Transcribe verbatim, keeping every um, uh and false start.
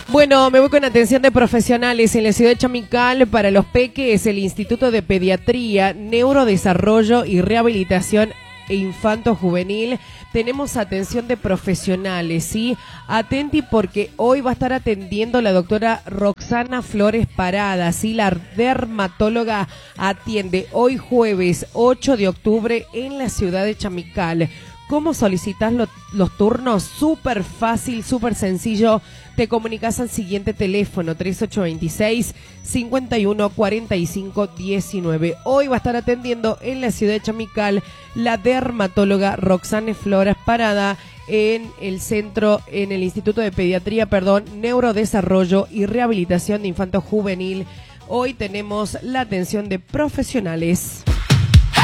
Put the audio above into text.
Bueno, me voy con atención de profesionales en la ciudad de Chamical. Para los peques, el Instituto de Pediatría, Neurodesarrollo y Rehabilitación e Infanto Juvenil. Tenemos atención de profesionales, ¿sí? Atenti porque hoy va a estar atendiendo la doctora Roxana Flores Parada, ¿sí? La dermatóloga atiende hoy jueves ocho de octubre en la ciudad de Chamical. ¿Cómo solicitas lo, los turnos? Súper fácil, súper sencillo. Te comunicas al siguiente teléfono, tres ocho dos seis, cinco uno cuatro cinco uno nueve. Hoy va a estar atendiendo en la ciudad de Chamical la dermatóloga Roxana Flores Parada en el centro, en el Instituto de Pediatría, perdón, Neurodesarrollo y Rehabilitación de Infanto Juvenil. Hoy tenemos la atención de profesionales.